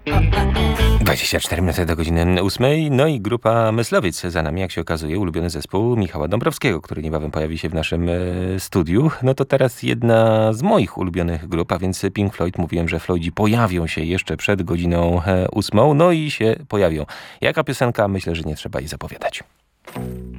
24 minuty do godziny 8. No i grupa Myslowic za nami, jak się okazuje, ulubiony zespół Michała Dąbrowskiego, który niebawem pojawi się w naszym studiu. No to teraz jedna z moich ulubionych grup, a więc Pink Floyd. Mówiłem, że Floydzi pojawią się jeszcze przed godziną 8. No i się pojawią. Jaka piosenka? Myślę, że nie trzeba jej zapowiadać.